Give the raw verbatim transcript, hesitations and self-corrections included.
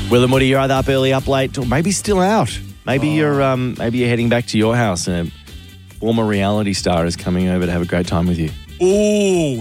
Will and Woody, you're either up early, up late, or maybe still out. Maybe oh. you're um, maybe you're heading back to your house and a former reality star is coming over to have a great time with you. Ooh.